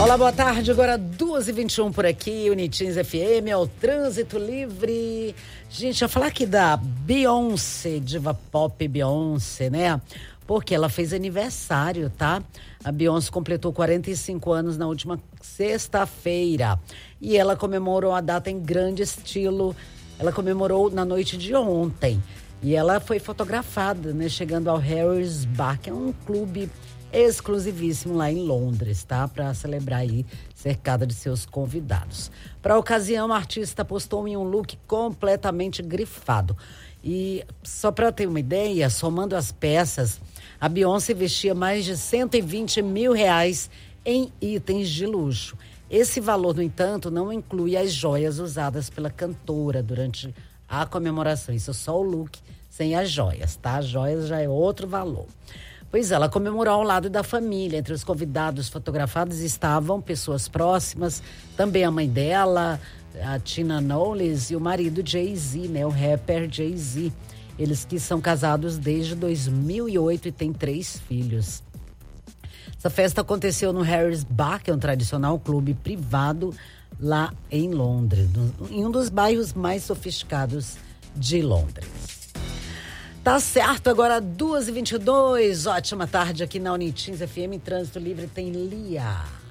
Olá, boa tarde. Agora 2h21 por aqui, Unitins FM, é o Trânsito Livre. Gente, eu falar aqui da Beyoncé, diva pop Beyoncé, né? Porque ela fez aniversário, tá? A Beyoncé completou 45 anos na última sexta-feira. E ela comemorou a data em grande estilo. Ela comemorou na noite de ontem. E ela foi fotografada, né? Chegando ao Harry's Bar, que é um clube exclusivíssimo lá em Londres, tá? Para celebrar aí, cercada de seus convidados. Para a ocasião, a artista postou em um look completamente grifado. E só para ter uma ideia, somando as peças, a Beyoncé vestia mais de 120 mil reais em itens de luxo. Esse valor, no entanto, não inclui as joias usadas pela cantora durante a comemoração. Isso é só o look sem as joias, tá? As joias já é outro valor. Pois é, ela comemorou ao lado da família. Entre os convidados fotografados estavam pessoas próximas, também a mãe dela, a Tina Knowles, e o marido Jay-Z, né? O rapper Jay-Z. Eles que são casados desde 2008 e têm 3 filhos. Essa festa aconteceu no Harry's Bar, que é um tradicional clube privado lá em Londres, em um dos bairros mais sofisticados de Londres. Tá certo, agora 2h22, ótima tarde aqui na Unitins FM, em Trânsito Livre tem Lia.